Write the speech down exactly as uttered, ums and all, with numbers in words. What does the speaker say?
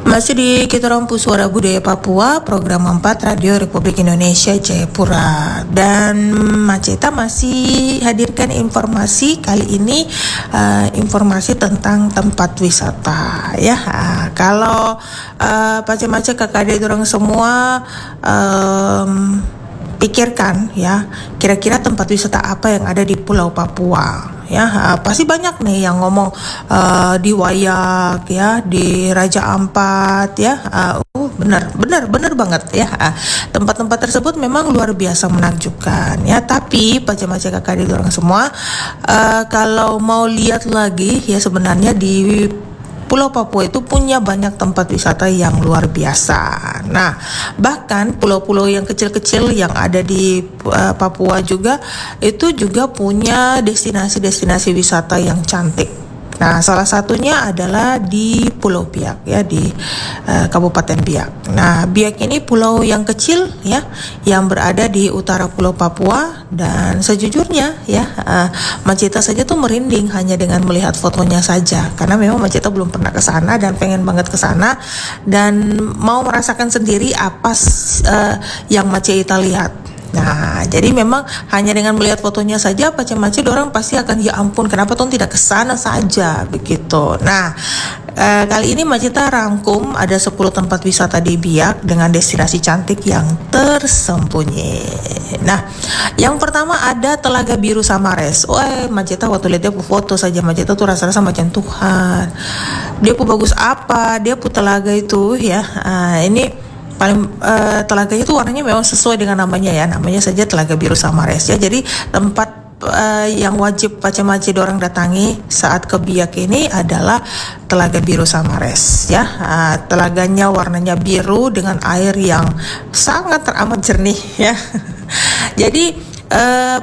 Masih di Kita Rompu Suara Budaya Papua, program empat Radio Republik Indonesia Jayapura. Dan Maceta masih hadirkan informasi kali ini, uh, informasi tentang tempat wisata ya. Uh, kalau uh, pace-pace kakak orang semua um, pikirkan ya, kira-kira tempat wisata apa yang ada di Pulau Papua. Ya, uh, pasti banyak nih yang ngomong uh, di Wayak ya, di Raja Ampat ya. Uh, uh, benar, benar, benar banget ya. Uh, tempat-tempat tersebut memang luar biasa menakjubkan ya. Tapi pace-pace kakak di orang semua, uh, kalau mau lihat lagi ya, sebenarnya di Pulau Papua itu punya banyak tempat wisata yang luar biasa. Nah, bahkan pulau-pulau yang kecil-kecil yang ada di uh, Papua juga itu juga punya destinasi-destinasi wisata yang cantik. Nah, salah satunya adalah di Pulau Biak ya, di uh, Kabupaten Biak. Nah, Biak ini pulau yang kecil ya, yang berada di utara Pulau Papua, dan sejujurnya ya, uh, Maceta saja tuh merinding hanya dengan melihat fotonya saja, karena memang Maceta belum pernah ke sana dan pengen banget ke sana dan mau merasakan sendiri apa uh, yang Maceta lihat. Nah, jadi memang hanya dengan melihat fotonya saja pace-pace orang pasti akan, ya ampun, kenapa tuh tidak ke sana saja begitu. Nah, eh, kali ini Maceta rangkum ada sepuluh tempat wisata di Biak dengan destinasi cantik yang tersembunyi. Nah, yang pertama ada Telaga Biru Samares. Wah, Maceta waktu lihat dia foto saja, Maceta tuh rasa-rasa macam Tuhan. Dia pun bagus apa? Dia pun telaga itu ya. Nah, ini paling uh, telaganya itu warnanya memang sesuai dengan namanya ya, namanya saja Telaga Biru Samares ya. Jadi tempat uh, yang wajib pace-pace orang datangi saat ke Biak ini adalah Telaga Biru Samares ya. Uh, telaganya warnanya biru dengan air yang sangat teramat jernih ya. Jadi uh,